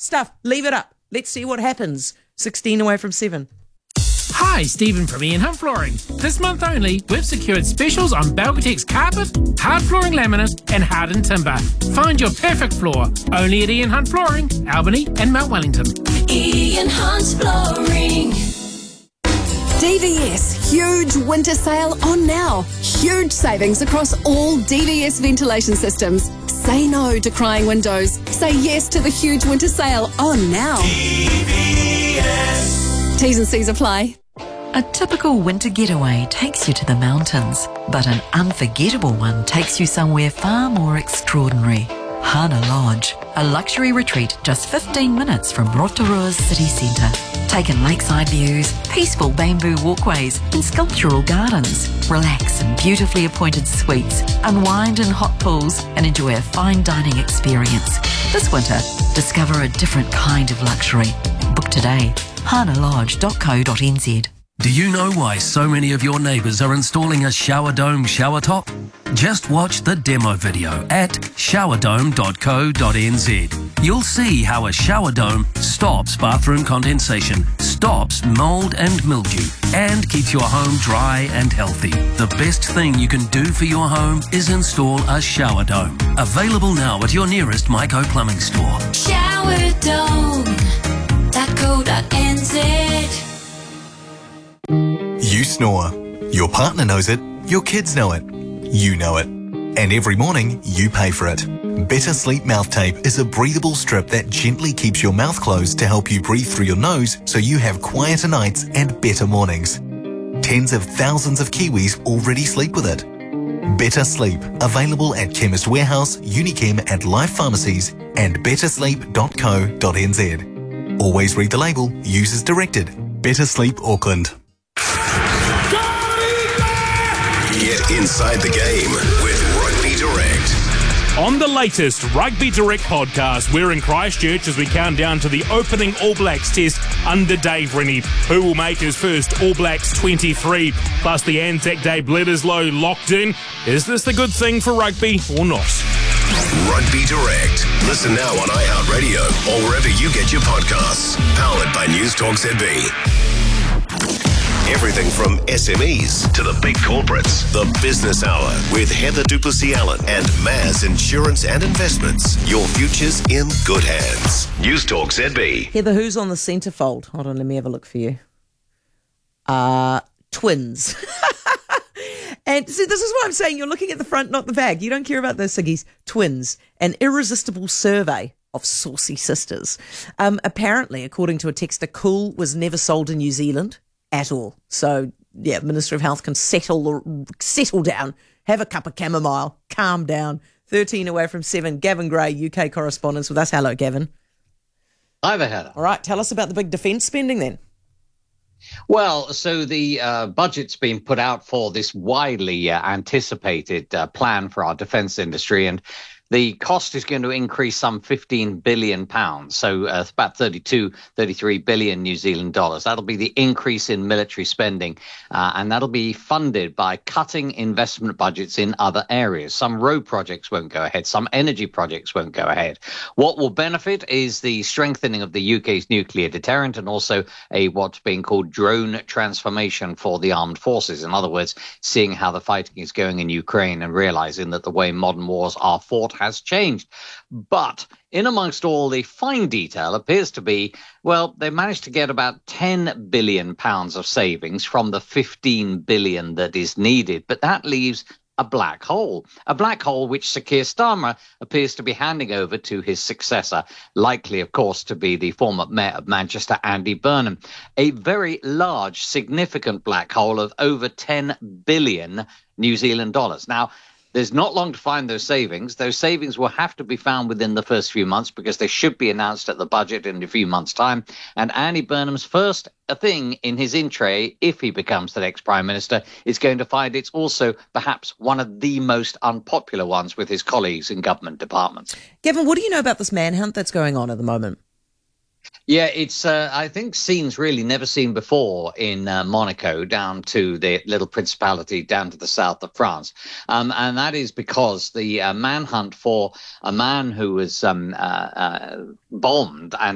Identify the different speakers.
Speaker 1: stuff. Leave it up. Let's see what happens. 16 away from 7.
Speaker 2: Hi, Stephen from Ian Hunt Flooring. This month only, we've secured specials on Belgatex carpet, hard flooring laminate and hardened timber. Find your perfect floor only at Ian Hunt Flooring, Albany and Mount Wellington.
Speaker 3: Ian Hunt Flooring.
Speaker 4: DVS huge winter sale on now. Huge savings across all DVS ventilation systems. Say no to crying windows. Say yes to the huge winter sale on now. DVS. T's and C's apply.
Speaker 5: A typical winter getaway takes you to the mountains, but an unforgettable one takes you somewhere far more extraordinary. Hana Lodge, a luxury retreat just 15 minutes from Rotorua's city centre. Take in lakeside views, peaceful bamboo walkways and sculptural gardens. Relax in beautifully appointed suites, unwind in hot pools and enjoy a fine dining experience. This winter, discover a different kind of luxury. Book today, hanalodge.co.nz.
Speaker 6: Do you know why so many of your neighbours are installing a shower dome shower top? Just watch the demo video at showerdome.co.nz. You'll see how a shower dome stops bathroom condensation, stops mould and mildew, and keeps your home dry and healthy. The best thing you can do for your home is install a shower dome. Available now at your nearest Myco Plumbing store.
Speaker 3: Showerdome.co.nz.
Speaker 7: You snore. Your partner knows it. Your kids know it. You know it. And every morning, you pay for it. Better Sleep Mouth Tape is a breathable strip that gently keeps your mouth closed to help you breathe through your nose so you have quieter nights and better mornings. Tens of thousands of Kiwis already sleep with it. Better Sleep, available at Chemist Warehouse, Unichem and Life Pharmacies and bettersleep.co.nz. Always read the label, use as directed. Better Sleep Auckland.
Speaker 8: Get inside the game with Rugby Direct.
Speaker 9: On the latest Rugby Direct podcast, we're in Christchurch as we count down to the opening All Blacks test under Dave Rennie, who will make his first All Blacks 23. Plus the Anzac Day Bledisloe locked in. Is this the good thing for rugby or not?
Speaker 8: Rugby Direct. Listen now on iHeartRadio or wherever you get your podcasts. Powered by News Talk ZB. Everything from SMEs to the big corporates. The Business Hour with Heather Duplessis-Allen and Maz Insurance and Investments. Your future's in good hands. News Talk ZB.
Speaker 1: Heather, who's on the centrefold? Hold on, let me have a look for you. Twins. And see, this is what I'm saying. You're looking at the front, not the back. You don't care about those ciggies. Twins. An irresistible survey of saucy sisters. Apparently, according to a texter, Cool was never sold in New Zealand at all. So, yeah, Minister of Health can settle down, have a cup of chamomile, calm down. 13 away from 7. Gavin Gray, UK correspondent with us. Hello, Gavin.
Speaker 10: Hi there, Heather.
Speaker 1: All right, tell us about the big defence spending then.
Speaker 10: Well, so the budget's been put out for this widely anticipated plan for our defence industry, and the cost is going to increase some £15 billion, so about 33 billion New Zealand dollars. That'll be the increase in military spending, and that'll be funded by cutting investment budgets in other areas. Some road projects won't go ahead. Some energy projects won't go ahead. What will benefit is the strengthening of the UK's nuclear deterrent and also what's being called drone transformation for the armed forces. In other words, seeing how the fighting is going in Ukraine and realizing that the way modern wars are fought has changed. But in amongst all the fine detail appears to be, well, they managed to get about £10 billion of savings from the £15 billion that is needed. But that leaves a black hole which Sir Keir Starmer appears to be handing over to his successor, likely, of course, to be the former Mayor of Manchester, Andy Burnham. A very large, significant black hole of over 10 billion New Zealand dollars. Now, there's not long to find those savings. Those savings will have to be found within the first few months because they should be announced at the budget in a few months' time. And Andy Burnham's first thing in his in-tray, if he becomes the next Prime Minister, is going to find it's also perhaps one of the most unpopular ones with his colleagues in government departments.
Speaker 1: Gavin, what do you know about this manhunt that's going on at the moment?
Speaker 10: Yeah, it's, I think, scenes really never seen before in Monaco, down to the little principality down to the south of France. And that is because the manhunt for a man who was bombed and